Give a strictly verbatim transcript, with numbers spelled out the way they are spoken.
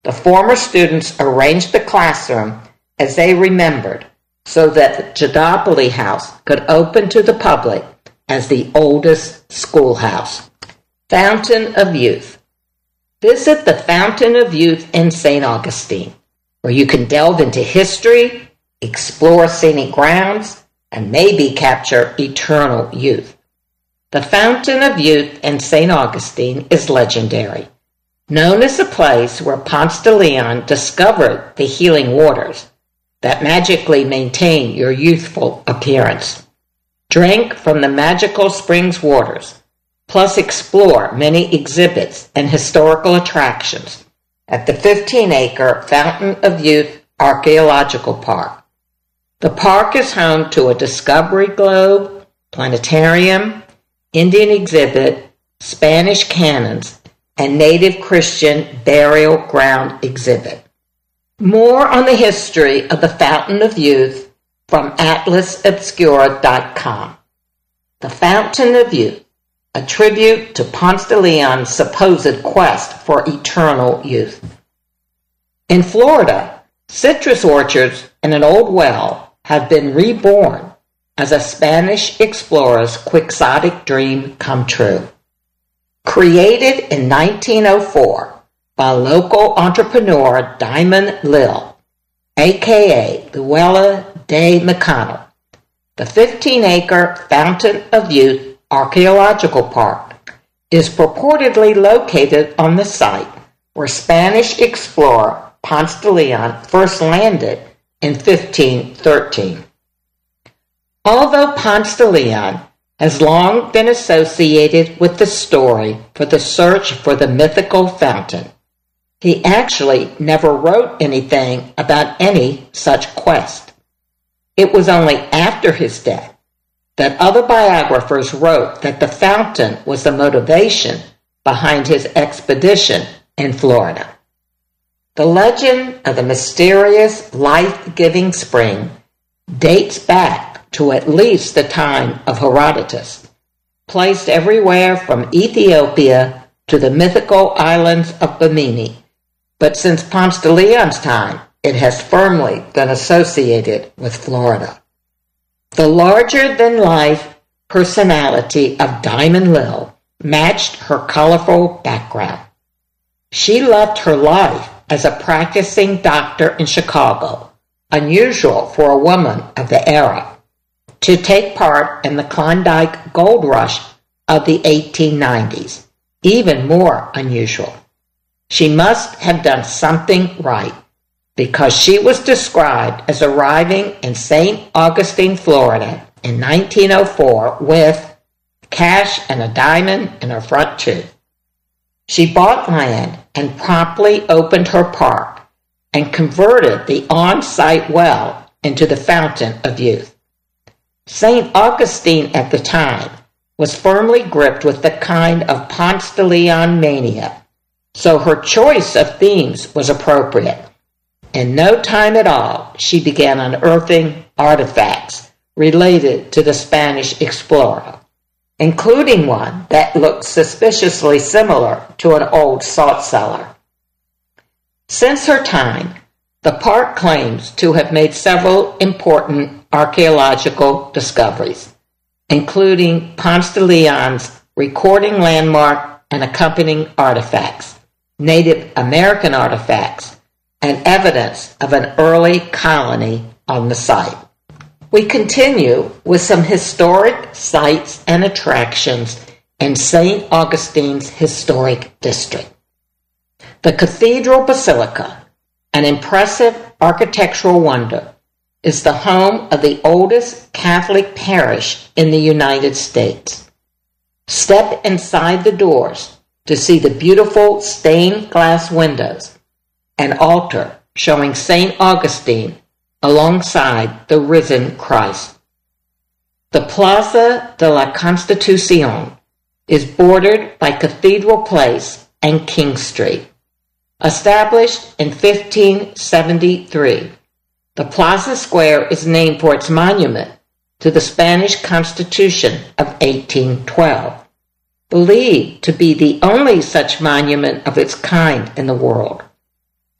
The former students arranged the classroom as they remembered so that the Jadapali House could open to the public as the oldest schoolhouse. Fountain of Youth. Visit the Fountain of Youth in Saint Augustine, where you can delve into history, explore scenic grounds, and maybe capture eternal youth. The Fountain of Youth in Saint Augustine is legendary, known as a place where Ponce de Leon discovered the healing waters that magically maintain your youthful appearance. Drink from the magical springs waters, plus explore many exhibits and historical attractions at the fifteen-acre Fountain of Youth Archaeological Park. The park is home to a discovery globe, planetarium, Indian exhibit, Spanish cannons, and native Christian burial ground exhibit. More on the history of the Fountain of Youth from atlas obscura dot com. The Fountain of Youth, a tribute to Ponce de Leon's supposed quest for eternal youth. In Florida, citrus orchards and an old well have been reborn as a Spanish explorer's quixotic dream come true. Created in nineteen oh four by local entrepreneur Diamond Lil, a k a. Luella de McConnell, the fifteen-acre Fountain of Youth Archaeological Park is purportedly located on the site where Spanish explorer Ponce de Leon first landed in fifteen thirteen. Although Ponce de Leon has long been associated with the story for the search for the mythical fountain, he actually never wrote anything about any such quest. It was only after his death that other biographers wrote that the fountain was the motivation behind his expedition in Florida. The legend of the mysterious, life-giving spring dates back to at least the time of Herodotus, placed everywhere from Ethiopia to the mythical islands of Bimini, but since Ponce de Leon's time, it has firmly been associated with Florida. The larger-than-life personality of Diamond Lil matched her colorful background. She loved her life as a practicing doctor in Chicago, unusual for a woman of the era, to take part in the Klondike gold rush of the eighteen nineties, even more unusual. She must have done something right, because she was described as arriving in Saint Augustine, Florida in nineteen oh four with cash and a diamond in her front tooth. She bought land and promptly opened her park and converted the on-site well into the Fountain of Youth. Saint Augustine at the time was firmly gripped with the kind of Ponce de Leon mania, so her choice of themes was appropriate. In no time at all, she began unearthing artifacts related to the Spanish explorer, including one that looked suspiciously similar to an old salt cellar. Since her time, the park claims to have made several important archaeological discoveries, including Ponce de Leon's recording landmark and accompanying artifacts, Native American artifacts, and evidence of an early colony on the site. We continue with some historic sites and attractions in Saint Augustine's historic district. The Cathedral Basilica, an impressive architectural wonder, is the home of the oldest Catholic parish in the United States. Step inside the doors to see the beautiful stained glass windows, an altar showing Saint Augustine alongside the risen Christ. The Plaza de la Constitucion is bordered by Cathedral Place and King Street. Established in fifteen seventy-three, the Plaza Square is named for its monument to the Spanish Constitution of eighteen twelve, believed to be the only such monument of its kind in the world.